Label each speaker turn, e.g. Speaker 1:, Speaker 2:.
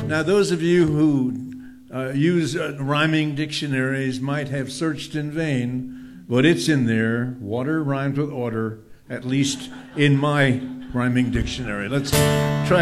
Speaker 1: Now, those of you who use rhyming dictionaries might have searched in vain, but it's in there. Water rhymes with order, at least in my rhyming dictionary. Let's try